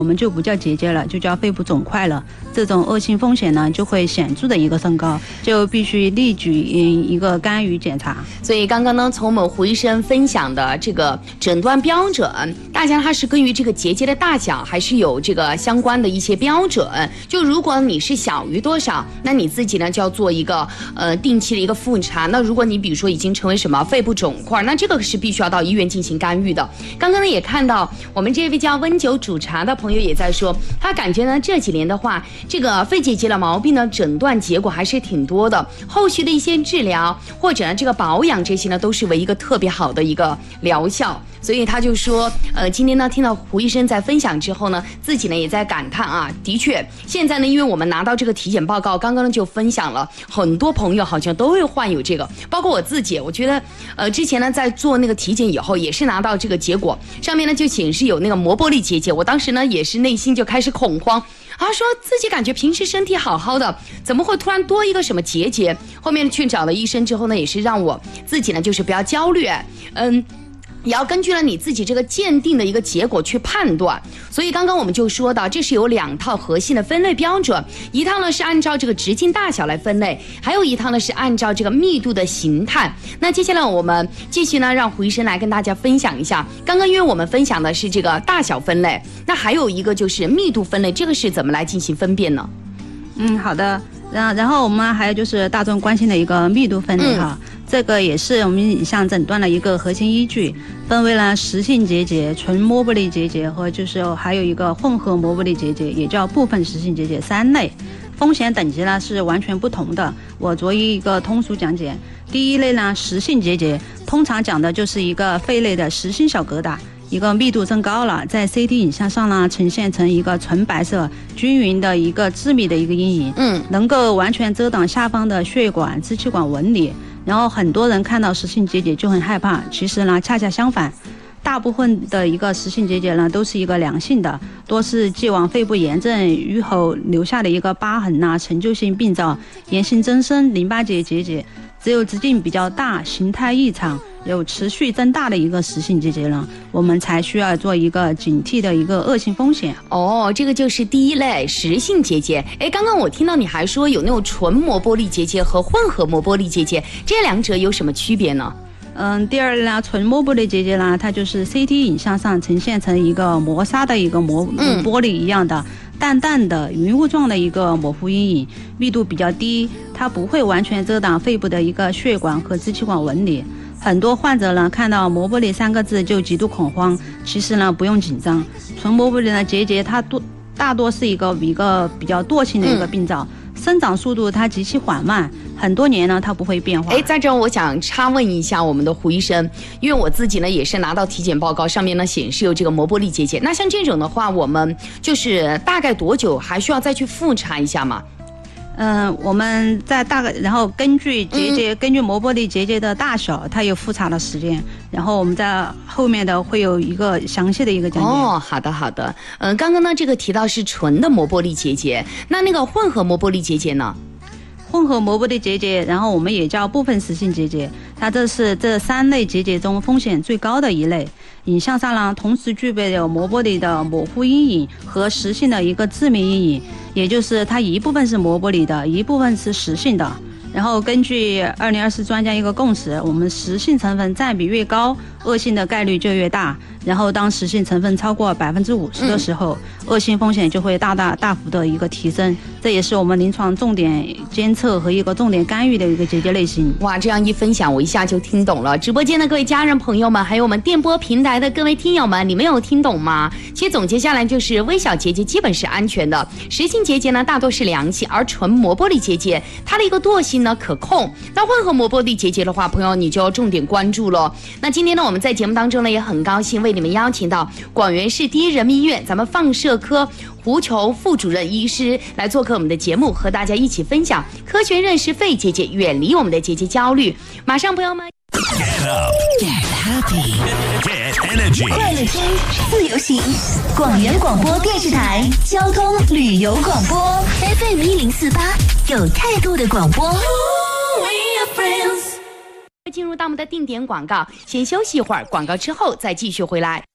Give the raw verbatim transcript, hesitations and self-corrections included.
我们就不叫结节了，就叫肺部肿块了。这种恶性风险呢，就会显著的一个升高，就必须立即一个干预检查。 所以刚刚呢，从我们胡医生分享的这个诊断标准，大家它是根据这个结节的大小，还是有这个相关的一些标准。就如果你是小于多少，那你自己呢就要做一个呃定期的一个复查。那如果你比如说已经成为什么肺部肿块，那这个是必须要到医院进行干预的。刚刚呢也看到我们这位叫温酒煮茶的朋友也在说，他感觉呢这几年的话，这个肺结节的毛病呢诊断结果还是挺多的，后续的一些治疗或者呢这个保养这些呢都是为一个特别好的一个疗效。所以他就说，呃，今天呢听到胡医生在分享之后呢，自己呢也在感叹啊，的确，现在呢，因为我们拿到这个体检报告，刚刚呢就分享了很多朋友好像都会患有这个，包括我自己，我觉得，呃，之前呢在做那个体检以后，也是拿到这个结果，上面呢就显示有那个膜玻璃结节，我当时呢也是内心就开始恐慌。啊，说自己感觉平时身体好好的，怎么会突然多一个什么结节？后面去找了医生之后呢，也是让我自己呢就是不要焦虑，嗯。也要根据了你自己这个鉴定的一个结果去判断，所以刚刚我们就说到，这是有两套核心的分类标准，一套呢是按照这个直径大小来分类，还有一套呢是按照这个密度的形态。那接下来我们继续呢让胡医生来跟大家分享一下，刚刚因为我们分享的是这个大小分类，那还有一个就是密度分类，这个是怎么来进行分辨呢？ 嗯，好的。然然后我们还有就是大众关心的一个密度分类哈。嗯，这个也是我们影像诊断的一个核心依据，分为了实性结节、纯膜玻璃结节和就是还有一个混合膜玻璃结节，也叫部分实性结节三类。风险等级呢是完全不同的，我作为一个通俗讲解。第一类呢，实性结节，通常讲的就是一个肺内的实性小疙瘩，一个密度增高了，在 C T 影像上呢呈现成一个纯白色均匀的一个致密的一个阴影，嗯，能够完全遮挡下方的血管、支气管纹理。然后很多人看到实性结节就很害怕，其实呢恰恰相反，大部分的一个实性结节呢都是一个良性的，多是既往肺部炎症愈后留下的一个疤痕呐、陈旧性病灶、炎性增生、淋巴结结节。只有直径比较大、形态异常、有持续增大的一个实性结节呢，我们才需要做一个警惕的一个恶性风险。 哦，这个就是第一类实性结节。哎，刚刚我听到你还说有那种纯膜玻璃结节和混合膜玻璃结节，这两者有什么区别呢？ 嗯，第二呢，纯膜玻璃结节呢，它就是 C T 影像上呈现成一个磨砂的一个膜、嗯、玻璃一样的淡淡的云雾状的一个模糊阴影，密度比较低，它不会完全遮挡肺部的一个血管和支气管纹理。很多患者呢看到膜玻璃三个字就极度恐慌，其实呢不用紧张，纯膜玻璃的结节它多大多是一个一个比较惰性的一个病灶。嗯，生长速度它极其缓慢，很多年呢它不会变化。 哎，在这我想插问一下我们的胡医生，因为我自己呢也是拿到体检报告，上面呢显示有这个膜玻璃结节。那像这种的话，我们就是大概多久还需要再去复查一下吗？ 嗯、呃，我们在大概，然后根据结节，嗯、根据膜玻璃结节的大小，它有复查的时间，然后我们在后面的会有一个详细的一个讲解。 哦，好的好的。嗯、呃，刚刚呢这个提到是纯的膜玻璃结节，那那个混合膜玻璃结节呢？ 混合膜玻璃结节，然后我们也叫部分实性结节，它这是这三类结节中风险最高的一类。影像上呢，同时具备有膜玻璃的模糊阴影和实性的一个致密阴影，也就是它一部分是膜玻璃的，一部分是实性的。然后根据二零二四专家一个共识，我们实性成分占比越高，恶性的概率就越大。然后当实性成分超过百分之五十的时候，嗯、恶性风险就会大大大幅的一个提升。这也是我们临床重点监测和一个重点干预的一个结节类型。 哇，这样一分享，我一下就听懂了。直播间的各位家人朋友们，还有我们电波平台的各位听友们，你们有听懂吗？其实总结下来就是，微小结节基本是安全的，实性结节呢大多是良性，而纯膜玻璃结节它的一个惰性呢可控。那混合膜玻璃结节的话，朋友你就要重点关注了。那今天呢，我们在节目当中呢也很高兴为你们邀请到广元市第一人民医院咱们放射科胡球副主任医师来做客我们的节目，和大家一起分享科学认识肺结节，远离我们的结节焦虑。马上朋友们 Get up, get happy, get energy， 快乐听，自由行，广元广播电视台交通旅游广播 F M 一零四八，有态度的广播。 进入到我们的定点广告，先休息一会儿，广告之后再继续回来。